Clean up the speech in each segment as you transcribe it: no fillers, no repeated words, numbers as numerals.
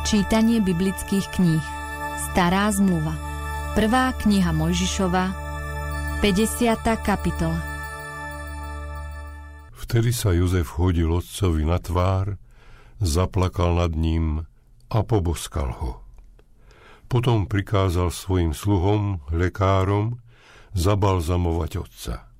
Čítanie biblických kníh. Stará zmluva. 1. kniha Mojžišova, 50. kapitola. Vtedy sa Jozef hodil otcovi na tvár, zaplakal nad ním a poboskal ho. Potom prikázal svojim sluhom, lekárom, zabalzamovať otca.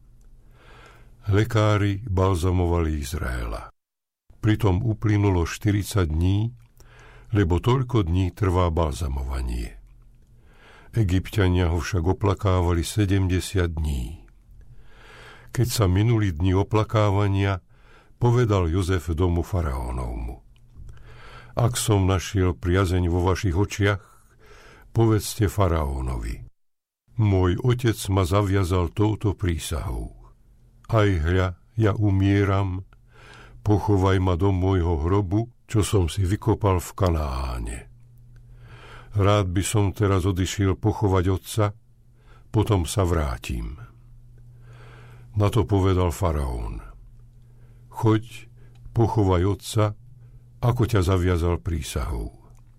Lekári balzamovali Izraela. Pritom uplynulo 40 dní, lebo toľko dní trvá balzamovanie. Egypťania ho však oplakávali 70 dní. Keď sa minuli dni oplakávania, povedal Jozef domu faraónovmu: Ak som našiel priazeň vo vašich očiach, povedzte faraónovi: Môj otec ma zaviazal touto prísahou. Aj hľa, ja umieram, pochovaj ma do môjho hrobu, čo som si vykopal v Kanáne. Rád by som teraz odišiel pochovať otca, potom sa vrátim. Na to povedal faraón: Choď, pochovaj otca, ako ťa zaviazal prísahou.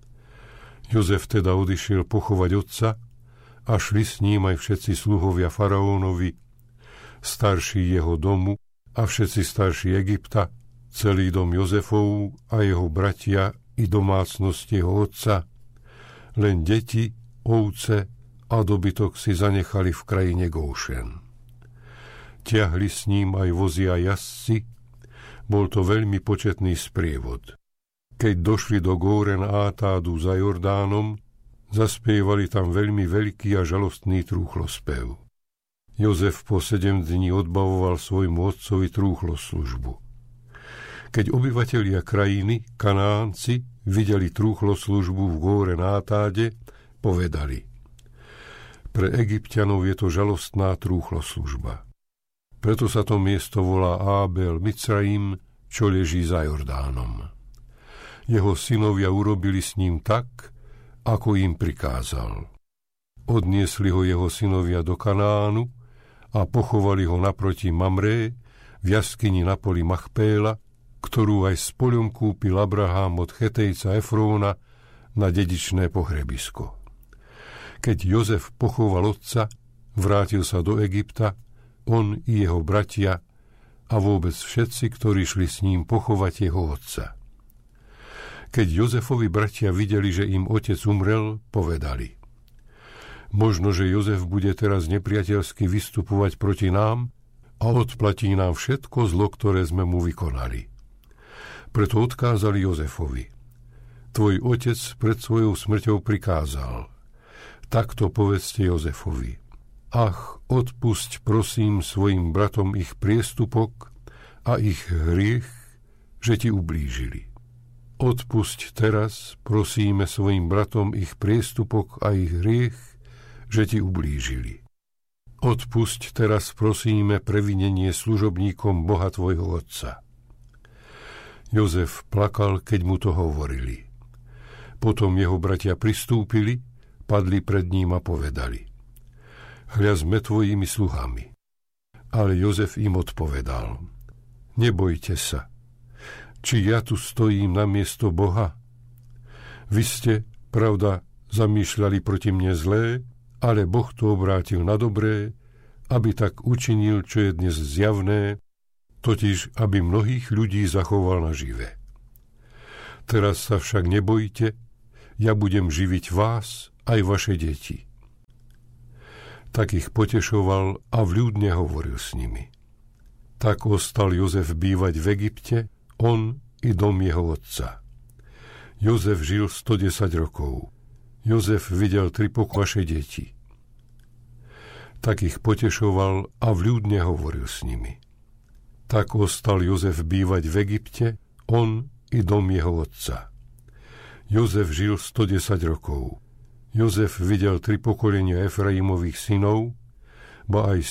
Jozef teda odišiel pochovať otca a šli s ním aj všetci sluhovia faraónovi, starší jeho domu a všetci starší Egypta, celý dom Jozefov a jeho bratia i domácnosť jeho otca. Len deti, ovce a dobytok si zanechali v krajine Góšen. Tiahli s ním aj vozy a jazdci, bol to veľmi početný sprievod. Keď došli do Góren Átádu za Jordánom, zaspievali tam veľmi veľký a žalostný trúchlospev. Jozef po 7 dní odbavoval svojmu otcovi trúchloslužbu. Keď obyvatelia krajiny, Kanánci, videli trúchloslužbu v Góren Átáde, povedali: Pre Egypťanov je to žalostná trúchloslužba. Preto sa to miesto volá Ábel Micraim, čo leží za Jordánom. Jeho synovia urobili s ním tak, ako im prikázal. Odniesli ho jeho synovia do Kanánu a pochovali ho naproti Mamré, v jaskyni na poli Machpéla, ktorú aj s poľom kúpil Abrahám od Chetejca Efróna na dedičné pohrebisko. Keď Jozef pochoval otca, vrátil sa do Egypta, on i jeho bratia a vôbec všetci, ktorí šli s ním pochovať jeho otca. Keď Jozefovi bratia videli, že im otec umrel, povedali: Možno, že Jozef bude teraz nepriateľsky vystupovať proti nám a odplatí nám všetko zlo, ktoré sme mu vykonali. Preto odkázali Jozefovi: Tvoj otec pred svojou smrťou prikázal. Takto povedzte Jozefovi: Ach, odpusť prosím svojim bratom ich priestupok a ich hriech, že ti ublížili. Odpusť teraz, prosíme svojim bratom ich priestupok a ich hriech, že ti ublížili. Odpusť teraz, prosíme, previnenie služobníkom Boha tvojho otca. Jozef plakal, keď mu to hovorili. Potom jeho bratia pristúpili, padli pred ním a povedali: Hľa, sme tvojimi sluhami. Ale Jozef im odpovedal: Nebojte sa, či ja tu stojím namiesto Boha? Vy ste, pravda, zamýšľali proti mne zlé, ale Boh to obrátil na dobré, aby tak učinil, čo je dnes zjavné, totiž aby mnohých ľudí zachoval nažive. Teraz sa však nebojte, ja budem živiť vás aj vaše deti. Tak ich potešoval a vľúdne hovoril s nimi. Tak ostal Jozef bývať v Egypte, on i dom jeho otca. Jozef žil 110 rokov. Jozef videl 3 vaše deti. Tak ich potešoval a vľúdne hovoril s nimi. Tak ostal Jozef bývať v Egypte, on i dom jeho otca. Jozef žil 110 rokov. Jozef videl 3 pokolenia Efraimových synov, ba aj